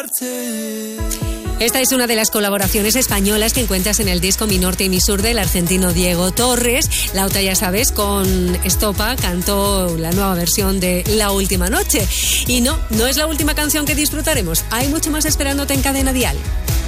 olvidarte. Esta es una de las colaboraciones españolas que encuentras en el disco Mi Norte y Mi Sur del argentino Diego Torres. La otra, ya sabes, con Estopa cantó la nueva versión de La Última Noche. Y no es la última canción que disfrutaremos. Hay mucho más esperándote en Cadena Dial.